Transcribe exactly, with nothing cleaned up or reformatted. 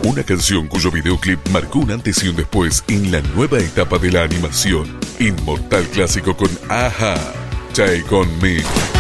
Una canción cuyo videoclip marcó un antes y un después en la nueva etapa de la animación. Inmortal clásico con Aja, Take On Me.